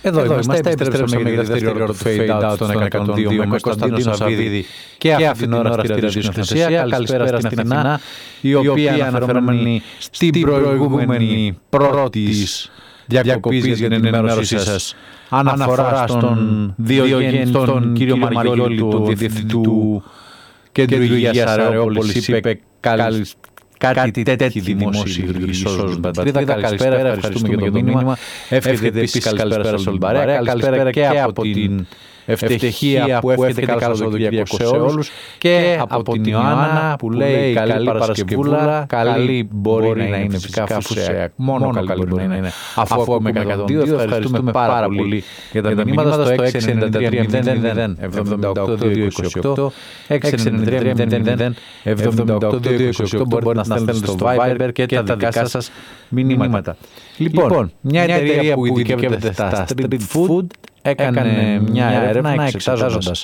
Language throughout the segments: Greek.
Εδώ είμαστε, επιστρέψαμε για τη δεύτερη ώρα του Fade Out στον 102 με Κωνσταντίνο Σαββίδη και αυτήν την ώρα στη ραδιοσυχνασία. Καλησπέρα στην Αθηνά, η οποία αναφερόμενη στην προηγούμενη πρώτης διακοπής για την ενημέρωσή σας αναφορά στον Διογέννη, τον κύριο Μαριόλη, του Διευθυντή του Κέντρου Υγείας Αρεόπολης, είπε κάτι τέτοιοι δημόσιοι λογιστές πατρίδα. Καλησπέρα, ευχαριστούμε για το μήνυμα. Εύχεται επίσης καλησπέρα σε όλη την παρέα. Καλησπέρα και από την Ευτυχία που εύχεται καλό Σαββατοκύριακο σε όλους και από την Ιωάννα που λέει καλή Παρασκευούλα. Καλή μπορεί να είναι φυσικά, αφού μόνο καλή μπορεί να είναι, αφού έχουμε 102. Ευχαριστούμε πάρα πολύ για τα μηνύματα στο 693-000-78-228. Μπορείτε να στέλνετε στο Viber και τα δικά σας μηνύματα. Λοιπόν, μια εταιρεία που ειδικεύεται στα street food έκανε μια έρευνα εξετάζοντας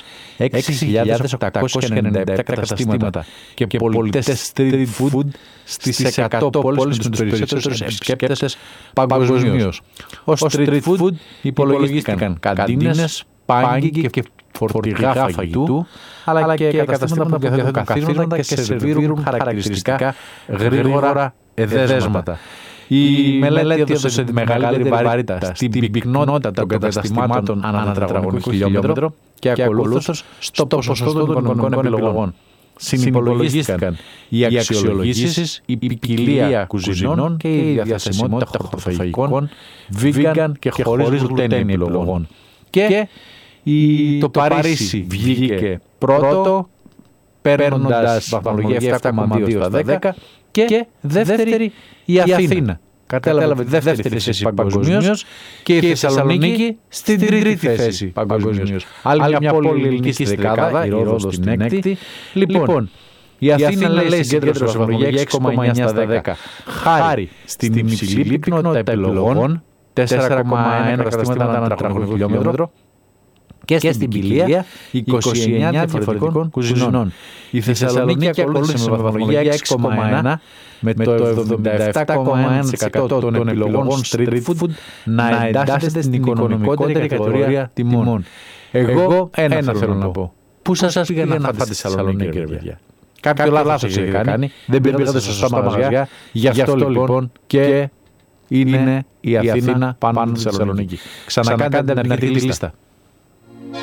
6.897 καταστήματα και πολιτές street food στις 100 πόλεις με τους περισσότερους επισκέπτες παγκοσμίως. Ως street food υπολογίστηκαν καντίνες, πάγκοι και φορτηγά φαγητού, αλλά και καταστήματα που διαθέτουν καθίσματα και σερβίρουν χαρακτηριστικά γρήγορα εδέσματα. Η μελέτη έδωσε τη μεγαλύτερη βαρύτητα στην πυκνότητα των καταστημάτων ανά τετραγωνικό χιλιόμετρο και ακολούθως στο ποσοστό των οικονομικών επιλογών. Συνυπολογίστηκαν οι αξιολογήσεις, η ποικιλία κουζινών και η διαθεσιμότητα χορτοφαγικών, vegan και χωρίς γλουτένη επιλογών. Και το Παρίσι βγήκε πρώτο, παίρνοντας βαθμολογία 7,2 στα 10 και δεύτερη η Αθήνα. Κατέλαβε δεύτερη θέση παγκοσμίως και η Θεσσαλονίκη στην τρίτη θέση παγκοσμίως. Άλλη μια πόλη ελληνική δεκάδα, η Ρόδος στην έκτη. Λοιπόν, η Αθήνα λέει συγκέντρωσε βαθμολογία 6,9 στα 10. Χάρη στην υψηλή πυκνότητα επιλογών, 4,1 καταστήματα ανά τετραγωνικό χιλιόμετρο, και στην ποικιλία 29 διαφορετικών κουζινών. Η Θεσσαλονίκη ακολούθησε με βαθμολογία 6,1 με το 77,1% των επιλογών street food να εντάσσεται στην οικονομικότερη κατηγορία τιμών. Εγώ ένα θέλω να πω. Πού σας πήγα να φάτε στη Θεσσαλονίκη, ρε παιδιά? Κάποιο λάθος είχε κάνει, δεν πήρατε σωστά μαγαζιά, γι' αυτό λοιπόν και είναι η Αθήνα πάνω στη Θεσσαλονίκη. Ξανακάντε να πείτε τη λίστα.